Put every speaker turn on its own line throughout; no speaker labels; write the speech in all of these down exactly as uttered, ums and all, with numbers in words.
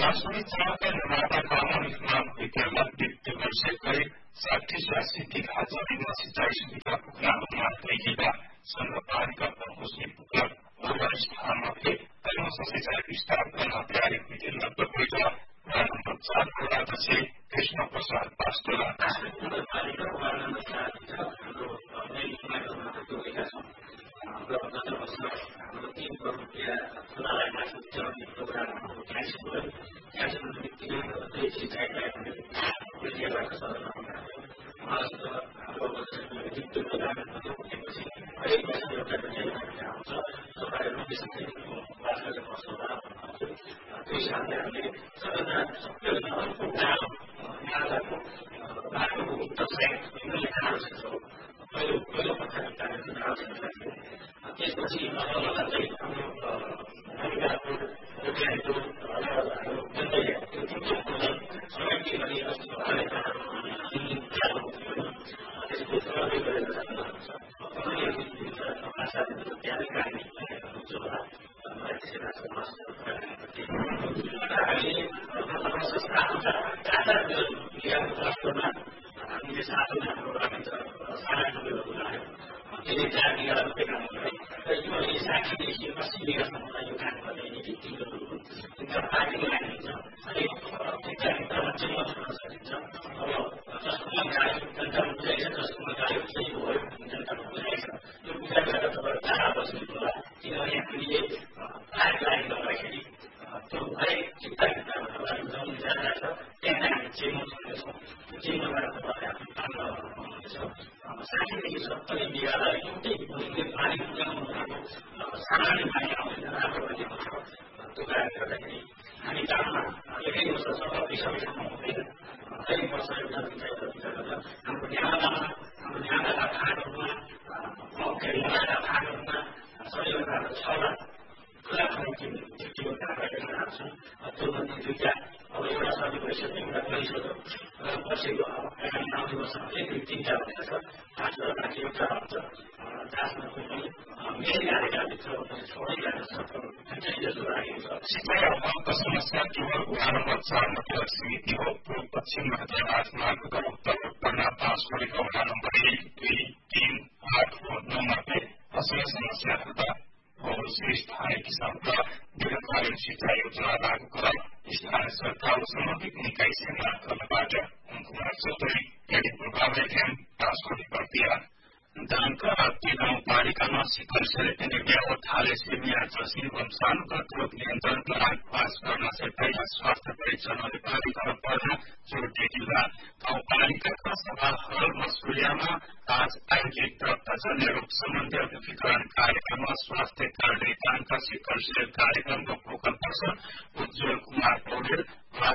राष्ट्रीय चालका निर्माता कानून इस्लाम विद्यालय वित्त वर्ष करीब साठी शासित हाजरीमा सिंचाई सुविधा पुग्नाहरूमा देखिएका संघपालिका पहुँच्ने पुग्न पूर्व स्थानमा कर्मश सिंचाई विस्तार गर्न तयारी विधिलब्ध होइन वडा नम्बर चार अध्यक्ष कृष्ण प्रसाद पास्टोला समस्या केवल वडा नम्बर चार मात्र सीमित हो। पूर्व पश्चिम हैदराबाद मार्गका उत्तर उत्तरमा बाँसबडीका वडा नम्बर एक दुई तीन आठ र नौ मध्ये असल समस्या हुँदा बहुश्री स्थानीय किसानका दीर्घकालीन सिंचाई योजना लागू गर्न स्थानीय सरकार सम्बन्धित निकाय सेना तर्फबाट कुमार चौधरी यदि प्रभावले ध्यान बाँसबडी प्रक्रिया दानका राप्ती गाउँपालिकामा शिखर सेरेटेनिमिया व थालेसेमिया जसी वंशानुगत रोग नियन्त्रण प्लान पास गर्न सट्टाइमा स्वास्थ्य परीक्षण अनिवार्य गर्न पर्न जोड़ दिइँदा गाउँपालिकाका सभा हल मस्कुलियामा आज आयोजित रक्तजन्य रोग सम्बन्धी अभिमुखीकरण कार्यक्रममा स्वास्थ्य कार्ड दानका शिखर सेल कार्यक्रमको फोकल पर्सन उज्जवल कुमार पौडेल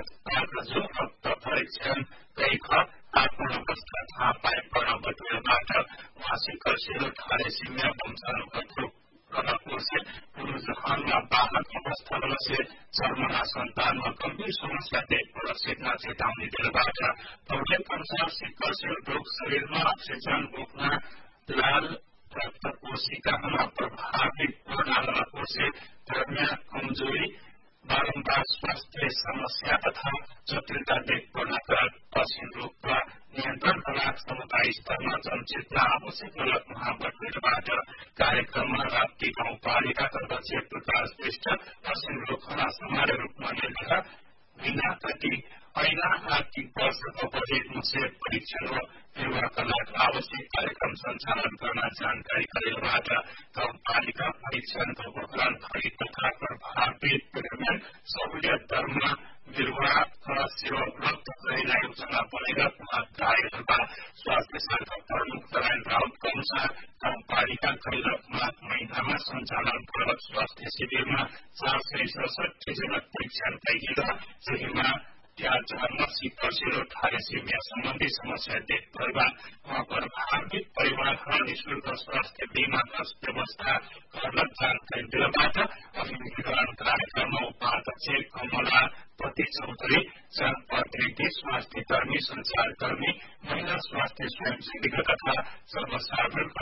आज रक्त परीक्षण गएको आत्मन अवस्था थाहा पाए पर्न बटुलबाट शिखर सेल थालेसिमिया वंशानुगत रोग प्रभाव से पुरुष जहानमा बालक अवस्थामा से जन्मना सन्तानमा गम्भीर समस्या देखपड़ सेक्न चेतावनी दिनबाट पौडेलका अनुसार शिखर सेल रोग शरीरमा अक्सिजन बोक्न लाल रक्त कोशिकामा प्रभावित वर्णाला कोषे धर्मिया कमजोरी बारम्बार स्वास्थ्य समस्या तथा जटिलता देखपर्नका पश्चिम रोगका नियन्त्रणका लागि समुदाय स्तरमा जनचेतना आवश्यक गलत महाबटुलबाट कार्यक्रममा राप्ती गाउँपालिकाका अध्यक्ष प्रकाश श्रेष्ठ पश्चिम रोगखना समारोह रूपमा निर्भर बिना प्रति ऐना आर्थिक वर्षको बजेट मुसे परीक्षण र निर्वाहका लागि आवश्यक कार्यक्रम सञ्चालन गर्न जानकारी गरेबाट गाउँपालिका परीक्षणको उपकरण खरिद तथा प्रभावित दरमियान सहुलियत दरमा बिरुवा सेवा उपलब्ध गराइने योजना बनेर घायलहरूका स्वास्थ्य शाखा प्रमुख नारायण राउतका अनुसार गाउँपालिका गैर माघ महिनामा सञ्चालन प्रगत स्वास्थ्य शिविरमा चार सय सडसठी जना परीक्षण गरिँदा सहीमा जन्म शिखर सेल थालेसिमिया सम्बन्धी समस्या देख परेमा प्रभावित परिवारहरूमा निःशुल्क स्वास्थ्य बीमाका व्यवस्था गर्न जानकारी दिनबाट अभिमुखीकरण कार्यक्रममा उपाध्यक्ष कमला पति चौधरी जनप्रतिनिधि स्वास्थ्य कर्मी संचारकर्मी महिला स्वास्थ्य स्वयंसेविका तथा सर्वसाधारणका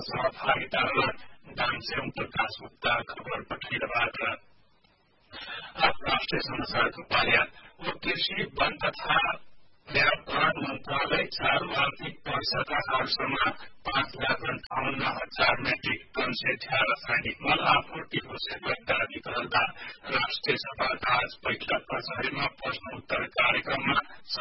सहभागितालाई दानसेवन प्रकाश गुप्ता खबर पठाइबाट आफ्ना राष्ट्रिय समाचारको पाया हो। कृषि वन तथा व्यापार मन्त्रालय चालू आर्थिक वर्षका हालसम्म पाँच लाख अन्ठाउन्न हजार मेट्रिक टन से अठारह सैनिक मल आपूर्ति घोषणा दावी गर्दा राष्ट्रिय सभाका आज बैठक कचहरीमा प्रश्न उत्तर कार्यक्रममा